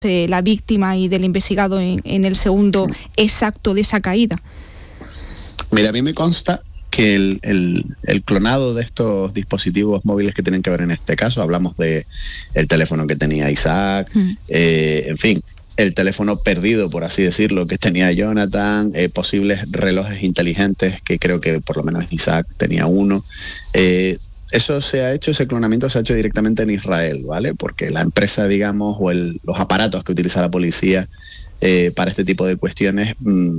la víctima y del investigado en el segundo exacto de esa caída? Mira, a mí me consta que el clonado de estos dispositivos móviles que tienen que ver en este caso, hablamos de el teléfono que tenía Isaac, en fin, el teléfono perdido, por así decirlo, que tenía Jonathan, posibles relojes inteligentes, que creo que por lo menos Isaac tenía uno. Eso se ha hecho, ese clonamiento se ha hecho directamente en Israel, ¿vale? Porque la empresa, digamos, o los aparatos que utiliza la policía para este tipo de cuestiones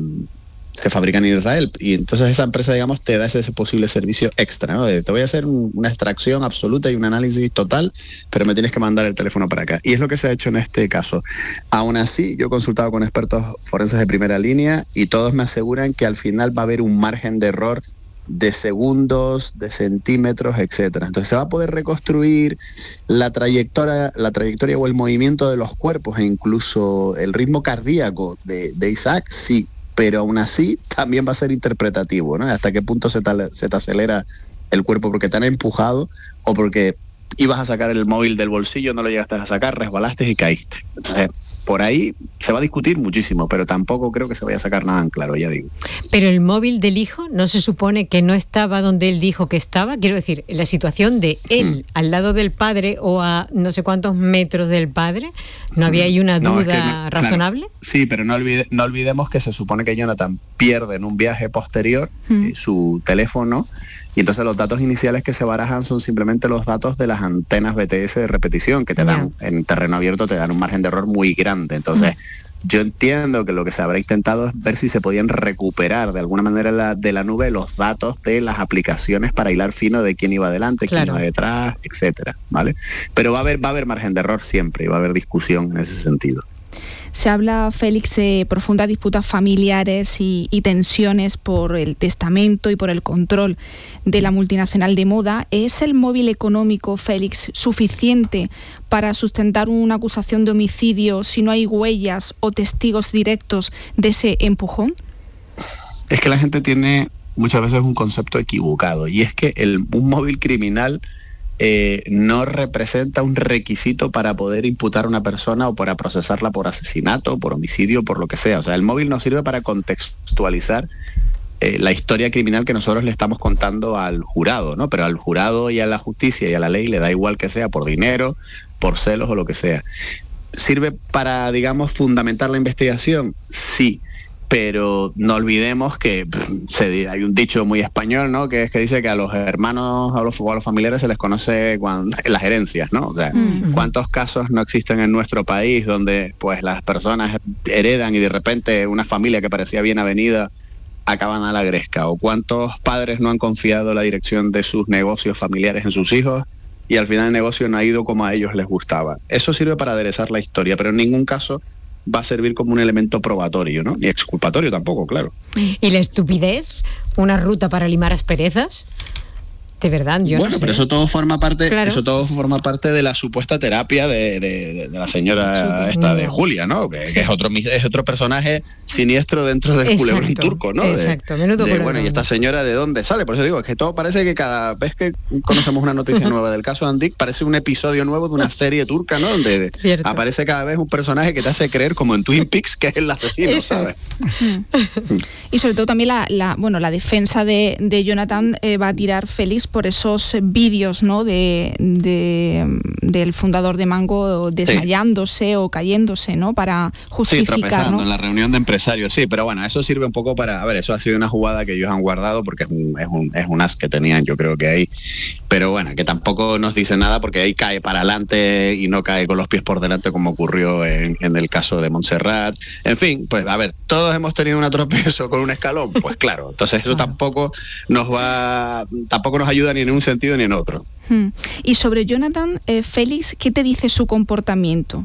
se fabrican en Israel, y entonces esa empresa, digamos, te da ese posible servicio extra, ¿no? Te voy a hacer una extracción absoluta y un análisis total, pero me tienes que mandar el teléfono para acá. Y es lo que se ha hecho en este caso. Aún así, yo he consultado con expertos forenses de primera línea y todos me aseguran que al final va a haber un margen de error de segundos, de centímetros, etcétera. Entonces se va a poder reconstruir la trayectoria o el movimiento de los cuerpos e incluso el ritmo cardíaco de Isaac, sí, pero aún así también va a ser interpretativo, ¿no? Hasta qué punto se te acelera el cuerpo porque te han empujado o porque ibas a sacar el móvil del bolsillo, no lo llegaste a sacar, resbalaste y caíste. Entonces, por ahí se va a discutir muchísimo, pero tampoco creo que se vaya a sacar nada en claro, ya digo. Pero el móvil del hijo, ¿no se supone que no estaba donde él dijo que estaba? Quiero decir, la situación de él al lado del padre o a no sé cuántos metros del padre, ¿no había ahí una duda razonable? Claro, sí, pero no olvidemos que se supone que Jonathan pierde en un viaje posterior su teléfono, y entonces los datos iniciales que se barajan son simplemente los datos de las antenas BTS de repetición, que te dan, en terreno abierto, te dan un margen de error muy grande. Entonces, yo entiendo que lo que se habrá intentado es ver si se podían recuperar de alguna manera de la nube los datos de las aplicaciones para hilar fino de quién iba adelante, quién iba detrás, etcétera, ¿vale? Pero va a haber margen de error siempre y va a haber discusión en ese sentido. Se habla, Félix, de profundas disputas familiares y tensiones por el testamento y por el control de la multinacional de moda. ¿Es el móvil económico, Félix, suficiente para sustentar una acusación de homicidio si no hay huellas o testigos directos de ese empujón? Es que la gente tiene muchas veces un concepto equivocado, y es que un móvil criminal no representa un requisito para poder imputar a una persona o para procesarla por asesinato, por homicidio, por lo que sea. O sea, el móvil nos sirve para contextualizar la historia criminal que nosotros le estamos contando al jurado, ¿no? Pero al jurado y a la justicia y a la ley le da igual que sea por dinero, por celos o lo que sea. ¿Sirve para, digamos, fundamentar la investigación? Sí. Pero no olvidemos que hay un dicho muy español, ¿no? Que dice que a los hermanos, a los familiares se les conoce las herencias, ¿no? O sea, ¿cuántos casos no existen en nuestro país donde pues las personas heredan y de repente una familia que parecía bien avenida acaban a la gresca? ¿O cuántos padres no han confiado la dirección de sus negocios familiares en sus hijos y al final el negocio no ha ido como a ellos les gustaba? Eso sirve para aderezar la historia, pero en ningún caso va a servir como un elemento probatorio, ¿no? Ni exculpatorio tampoco, claro. ¿Y la estupidez? ¿Una ruta para limar asperezas? De verdad, yo bueno, no sé. Pero eso todo forma parte, claro. Eso todo forma parte de la supuesta terapia de la señora de Julia, ¿no? Que es otro personaje siniestro dentro del culebrón turco, ¿no? Exacto, menudo culebrón. Bueno, ¿y esta señora de dónde sale? Por eso digo, es que todo parece que cada vez que conocemos una noticia nueva del caso Andik, parece un episodio nuevo de una serie turca, ¿no? Donde aparece cada vez un personaje que te hace creer, como en Twin Peaks, que es el asesino, ¿sabes? Y sobre todo también la defensa de Jonathan va a tirar, Félix, por esos vídeos, ¿no? Del fundador de Mango desmayándose o cayéndose, ¿no? Para justificar, tropezando, ¿no? En la reunión de empresarios, sí, pero bueno, eso sirve un poco para, a ver, eso ha sido una jugada que ellos han guardado porque es un as que tenían, yo creo que ahí, pero bueno, que tampoco nos dice nada porque ahí cae para adelante y no cae con los pies por delante como ocurrió en el caso de Montserrat. En fin, pues a ver, todos hemos tenido un tropiezo con un escalón, pues claro, entonces eso tampoco nos ayuda ni en un sentido ni en otro. Y sobre Jonathan, Félix, ¿qué te dice su comportamiento?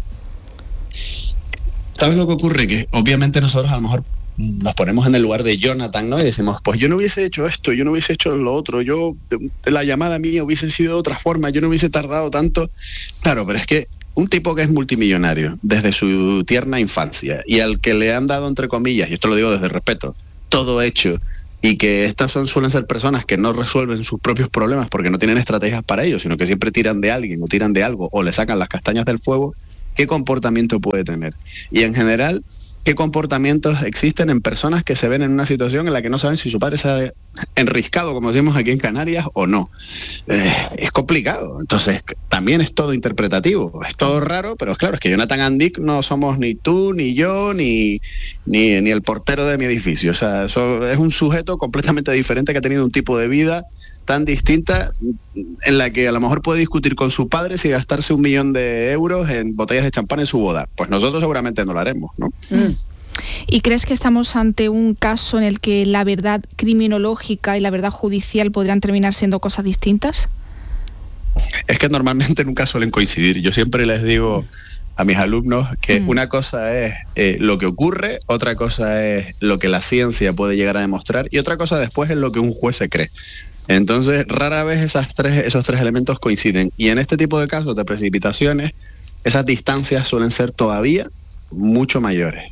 ¿Sabes lo que ocurre? Que obviamente nosotros a lo mejor nos ponemos en el lugar de Jonathan, ¿no? Y decimos, pues yo no hubiese hecho esto, yo no hubiese hecho lo otro, la llamada mía hubiese sido de otra forma, yo no hubiese tardado tanto. Claro, pero es que un tipo que es multimillonario desde su tierna infancia y al que le han dado, entre comillas, y esto lo digo desde el respeto, todo hecho, y que estas suelen ser personas que no resuelven sus propios problemas porque no tienen estrategias para ello, sino que siempre tiran de alguien o tiran de algo o le sacan las castañas del fuego, qué comportamiento puede tener. Y en general, qué comportamientos existen en personas que se ven en una situación en la que no saben si su padre se ha enriscado, como decimos aquí en Canarias, o no. Es complicado. Entonces, también es todo interpretativo. Es todo raro, pero claro, es que Jonathan and Dick no somos ni tú, ni yo, ni el portero de mi edificio. O sea, eso es un sujeto completamente diferente que ha tenido un tipo de vida tan distinta, en la que a lo mejor puede discutir con su padre si gastarse 1 millón de euros en botellas de champán en su boda. Pues nosotros seguramente no lo haremos, ¿no? ¿Y crees que estamos ante un caso en el que la verdad criminológica y la verdad judicial podrían terminar siendo cosas distintas? Es que normalmente nunca suelen coincidir. Yo siempre les digo a mis alumnos que una cosa es lo que ocurre, otra cosa es lo que la ciencia puede llegar a demostrar y otra cosa después es lo que un juez se cree. Entonces, rara vez esos tres elementos coinciden. Y en este tipo de casos de precipitaciones, esas distancias suelen ser todavía mucho mayores.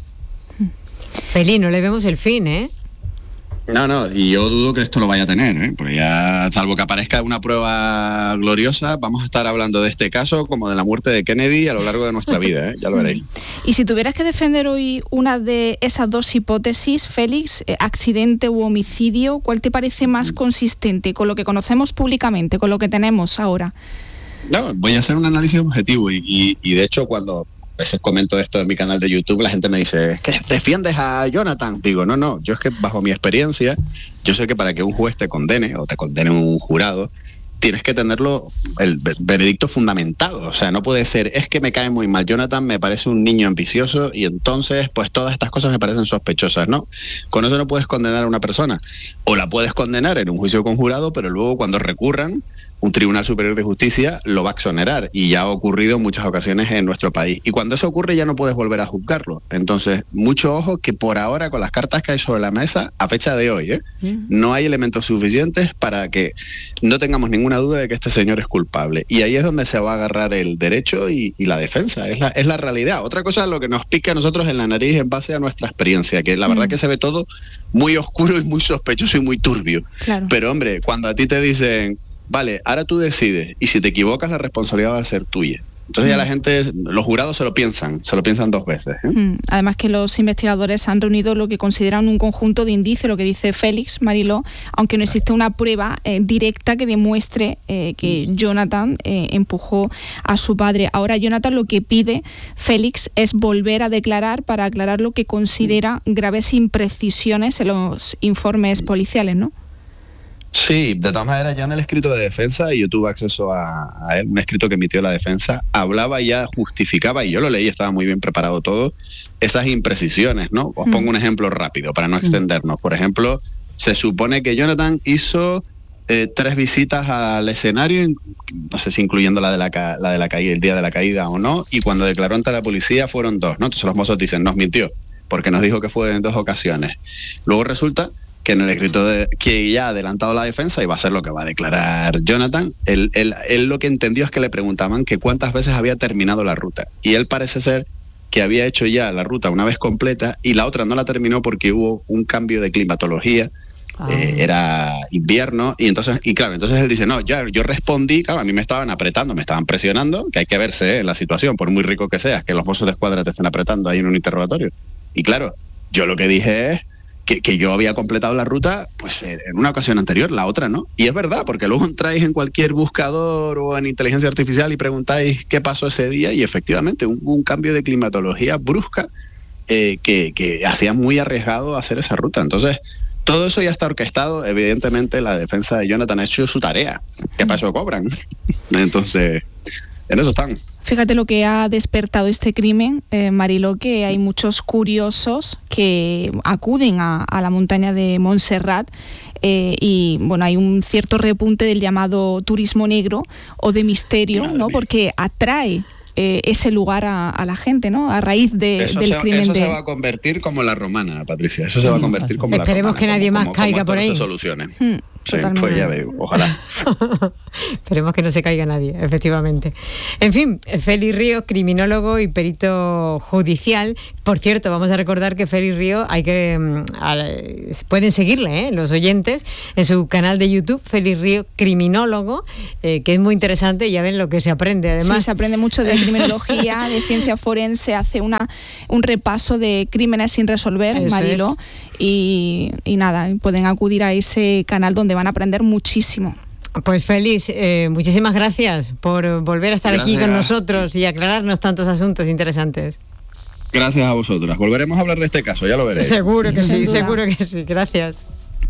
Feli, no le vemos el fin, ¿eh? No, y yo dudo que esto lo vaya a tener, porque ya, salvo que aparezca una prueba gloriosa, vamos a estar hablando de este caso como de la muerte de Kennedy a lo largo de nuestra vida, ya lo veréis. Y si tuvieras que defender hoy una de esas dos hipótesis, Félix, accidente u homicidio, ¿cuál te parece más consistente con lo que conocemos públicamente, con lo que tenemos ahora? No, voy a hacer un análisis objetivo y de hecho cuando a veces comento esto en mi canal de YouTube, la gente me dice, es que defiendes a Jonathan. Digo, no, yo es que bajo mi experiencia, yo sé que para que un juez te condene o te condene un jurado, tienes que tenerlo, el veredicto fundamentado. O sea, no puede ser, es que me cae muy mal Jonathan, me parece un niño ambicioso y entonces pues todas estas cosas me parecen sospechosas, ¿no? Con eso no puedes condenar a una persona. O la puedes condenar en un juicio con jurado, pero luego cuando recurran, un Tribunal Superior de Justicia lo va a exonerar y ya ha ocurrido en muchas ocasiones en nuestro país. Y cuando eso ocurre ya no puedes volver a juzgarlo. Entonces, mucho ojo que por ahora con las cartas que hay sobre la mesa, a fecha de hoy, no hay elementos suficientes para que no tengamos ninguna duda de que este señor es culpable. Y ahí es donde se va a agarrar el derecho y la defensa. Es la realidad. Otra cosa es lo que nos pica a nosotros en la nariz en base a nuestra experiencia, que la verdad que se ve todo muy oscuro y muy sospechoso y muy turbio. Claro. Pero hombre, cuando a ti te dicen, vale, ahora tú decides, y si te equivocas la responsabilidad va a ser tuya. Entonces ya la gente, los jurados se lo piensan 2 veces. Además que los investigadores han reunido lo que consideran un conjunto de indicios, lo que dice Félix, Mariló, aunque no existe una prueba directa que demuestre que Jonathan empujó a su padre. Ahora Jonathan lo que pide, Félix, es volver a declarar para aclarar lo que considera graves imprecisiones en los informes policiales, ¿no? Sí, de todas maneras ya en el escrito de defensa, y yo tuve acceso a él, un escrito que emitió la defensa, hablaba ya, justificaba, y yo lo leí, estaba muy bien preparado todo, esas imprecisiones, ¿no? Os pongo un ejemplo rápido para no extendernos. Por ejemplo, se supone que Jonathan hizo 3 visitas al escenario, no sé si incluyendo la de la caída, el día de la caída o no, y cuando declaró ante la policía fueron 2, ¿no? Entonces los mozos dicen, nos mintió, porque nos dijo que fue en 2 ocasiones. Luego resulta que en el escrito que ya ha adelantado la defensa y va a ser lo que va a declarar Jonathan, él lo que entendió es que le preguntaban que cuántas veces había terminado la ruta. Y él parece ser que había hecho ya la ruta una vez completa y la otra no la terminó porque hubo un cambio de climatología. Era invierno y entonces él dice, no, ya yo respondí, claro, a mí me estaban apretando, me estaban presionando, que hay que verse en la situación, por muy rico que seas, que los mozos de escuadra te estén apretando ahí en un interrogatorio. Y claro, yo lo que dije es que yo había completado la ruta pues en una ocasión anterior, la otra no. Y es verdad, porque luego entráis en cualquier buscador o en inteligencia artificial y preguntáis qué pasó ese día y efectivamente hubo un cambio de climatología brusca que hacía muy arriesgado hacer esa ruta. Entonces, todo eso ya está orquestado. Evidentemente la defensa de Jonathan ha hecho su tarea. ¿Qué pasó? Cobran. Entonces, en eso están. Fíjate lo que ha despertado este crimen, Mariló, que hay muchos curiosos que acuden a la montaña de Montserrat y bueno, hay un cierto repunte del llamado turismo negro o de misterio, ¿no? Porque atrae ese lugar a la gente, ¿no? A raíz del crimen. Eso se va a convertir como la romana, Patricia. Eso se va a convertir como la romana. Esperemos que nadie más caiga por ahí. Se solucione. Sí, pues ya veo, ojalá. Esperemos que no se caiga nadie, efectivamente. En fin, Félix Ríos, criminólogo y perito judicial. Por cierto, vamos a recordar que Félix Ríos pueden seguirle, los oyentes, en su canal de YouTube, Félix Ríos, criminólogo, que es muy interesante. Ya ven lo que se aprende, además. Sí, se aprende mucho de criminología, de ciencia forense, hace un repaso de crímenes sin resolver, eso Mariló, y nada, pueden acudir a ese canal donde van a aprender muchísimo. Pues Félix, muchísimas gracias por volver a estar aquí con nosotros y aclararnos tantos asuntos interesantes. Gracias a vosotras. Volveremos a hablar de este caso, ya lo veréis. Seguro que sí, seguro que sí. Gracias.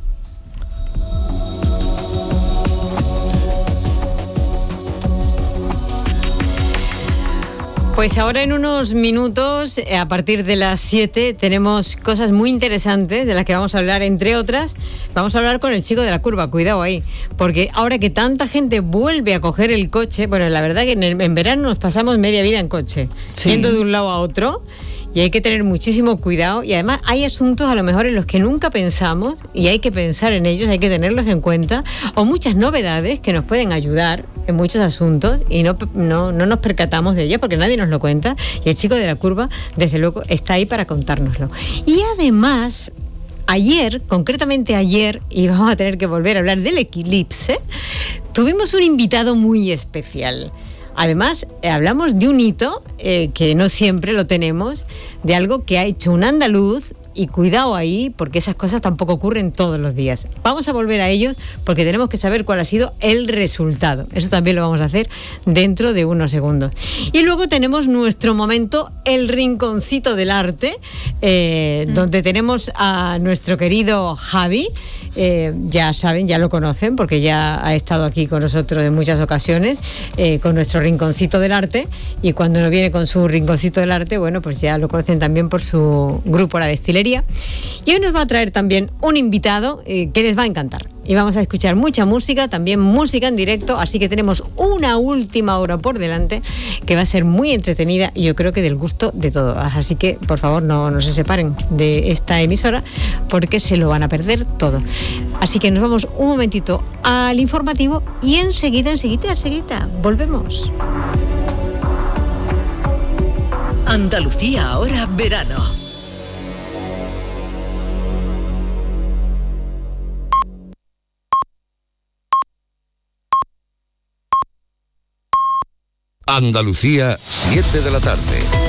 Pues ahora en unos minutos, a partir de las 7, tenemos cosas muy interesantes de las que vamos a hablar, entre otras, vamos a hablar con el chico de la curva, cuidado ahí, porque ahora que tanta gente vuelve a coger el coche, bueno, la verdad que en verano nos pasamos media vida en coche, yendo de un lado a otro, y hay que tener muchísimo cuidado, y además hay asuntos a lo mejor en los que nunca pensamos, y hay que pensar en ellos, hay que tenerlos en cuenta, o muchas novedades que nos pueden ayudar en muchos asuntos y no nos percatamos de ellos porque nadie nos lo cuenta, y el chico de la curva desde luego está ahí para contárnoslo. Y además concretamente ayer, y vamos a tener que volver a hablar del eclipse, tuvimos un invitado muy especial. Además, hablamos de un hito que no siempre lo tenemos, de algo que ha hecho un andaluz, y cuidado ahí, porque esas cosas tampoco ocurren todos los días. Vamos a volver a ellos porque tenemos que saber cuál ha sido el resultado. Eso también lo vamos a hacer dentro de unos segundos. Y luego tenemos nuestro momento, el rinconcito del arte, donde tenemos a nuestro querido Javi. Ya saben, ya lo conocen porque ya ha estado aquí con nosotros en muchas ocasiones, con nuestro rinconcito del arte, y cuando nos viene con su rinconcito del arte, bueno, pues ya lo conocen también por su grupo La Destilería. Y hoy nos va a traer también un invitado que les va a encantar, y vamos a escuchar mucha música, también música en directo, así que tenemos una última hora por delante que va a ser muy entretenida y yo creo que del gusto de todos, así que por favor no se separen de esta emisora porque se lo van a perder todo. Así que nos vamos un momentito al informativo y enseguida volvemos. Andalucía ahora verano. Andalucía, 7 de la tarde.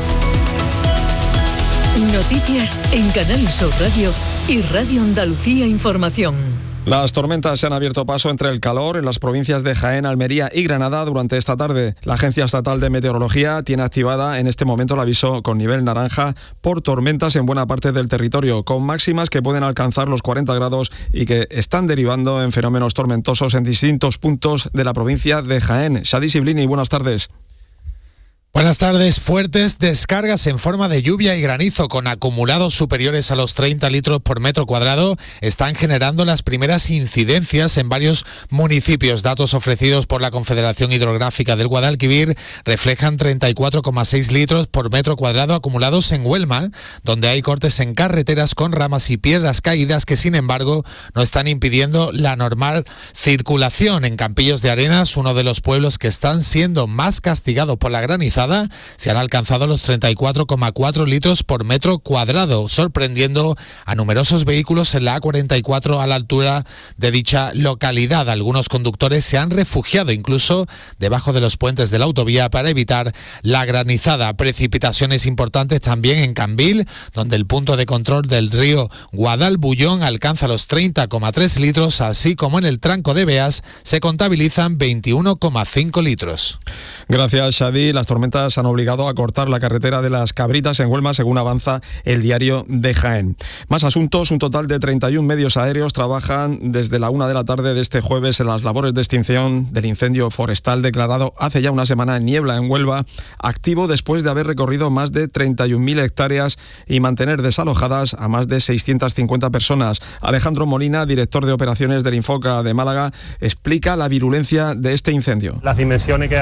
Noticias en Canal Sur Radio y Radio Andalucía Información. Las tormentas se han abierto paso entre el calor en las provincias de Jaén, Almería y Granada durante esta tarde. La Agencia Estatal de Meteorología tiene activada en este momento el aviso con nivel naranja por tormentas en buena parte del territorio, con máximas que pueden alcanzar los 40 grados y que están derivando en fenómenos tormentosos en distintos puntos de la provincia de Jaén. Shadi Siblini, buenas tardes. Buenas tardes. Fuertes descargas en forma de lluvia y granizo con acumulados superiores a los 30 litros por metro cuadrado están generando las primeras incidencias en varios municipios. Datos ofrecidos por la Confederación Hidrográfica del Guadalquivir reflejan 34,6 litros por metro cuadrado acumulados en Huelma, donde hay cortes en carreteras con ramas y piedras caídas que, sin embargo, no están impidiendo la normal circulación. En Campillos de Arenas, uno de los pueblos que están siendo más castigados por la granizada, se han alcanzado los 34,4 litros por metro cuadrado, sorprendiendo a numerosos vehículos en la A44 a la altura de dicha localidad. Algunos conductores se han refugiado incluso debajo de los puentes de la autovía para evitar la granizada. Precipitaciones importantes también en Cambil, donde el punto de control del río Guadalbullón alcanza los 30,3 litros, así como en el tranco de Beas se contabilizan 21,5 litros. Gracias, Shadi. Las tormentas han obligado a cortar la carretera de Las Cabritas en Huelma, según avanza el Diario de Jaén. Más asuntos. Un total de 31 medios aéreos trabajan desde la 1 de la tarde de este jueves en las labores de extinción del incendio forestal declarado hace ya una semana en Niebla, en Huelva, activo después de haber recorrido más de 31.000 hectáreas y mantener desalojadas a más de 650 personas. Alejandro Molina, director de operaciones del Infoca de Málaga, explica la virulencia de este incendio. Las dimensiones que ha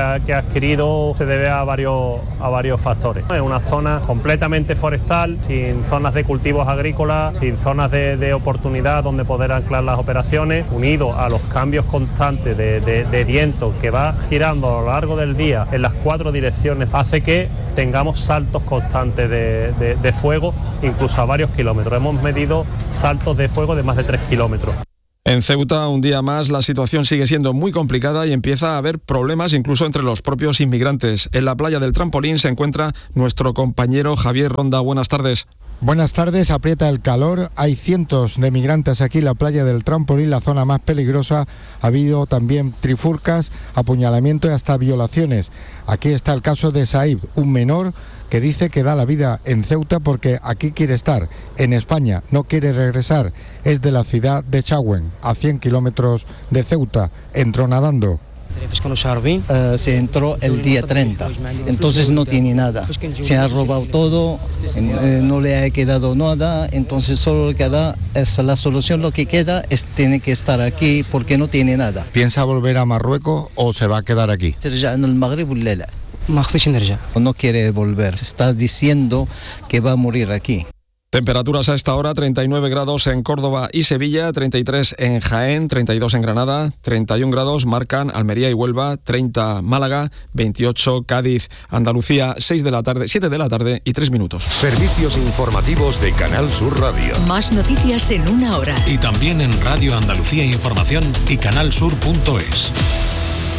adquirido se debe a varios factores. Es una zona completamente forestal, sin zonas de cultivos agrícolas, sin zonas de oportunidad donde poder anclar las operaciones, unido a los cambios constantes de viento que va girando a lo largo del día en las 4 direcciones, hace que tengamos saltos constantes de fuego, incluso a varios kilómetros. Hemos medido saltos de fuego de más de 3 kilómetros. En Ceuta, un día más, la situación sigue siendo muy complicada y empieza a haber problemas incluso entre los propios inmigrantes. En la playa del Trampolín se encuentra nuestro compañero Javier Ronda. Buenas tardes. Buenas tardes, aprieta el calor, hay cientos de migrantes aquí en la playa del Trampolín, la zona más peligrosa. Ha habido también trifulcas, apuñalamiento y hasta violaciones. Aquí está el caso de Said, un menor que dice que da la vida en Ceuta porque aquí quiere estar, en España, no quiere regresar. Es de la ciudad de Chagüen, a 100 kilómetros de Ceuta, entró nadando. Se entró el día 30, entonces no tiene nada, se ha robado todo, no le ha quedado nada, entonces solo lo que da es la solución, lo que queda es tiene que estar aquí porque no tiene nada. ¿Piensa volver a Marruecos o se va a quedar aquí? No quiere volver, se está diciendo que va a morir aquí. Temperaturas a esta hora, 39 grados en Córdoba y Sevilla, 33 en Jaén, 32 en Granada, 31 grados marcan Almería y Huelva, 30 Málaga, 28 Cádiz, Andalucía, 7 de la tarde y 3 minutos. Servicios informativos de Canal Sur Radio. Más noticias en una hora. Y también en Radio Andalucía Información y canalsur.es.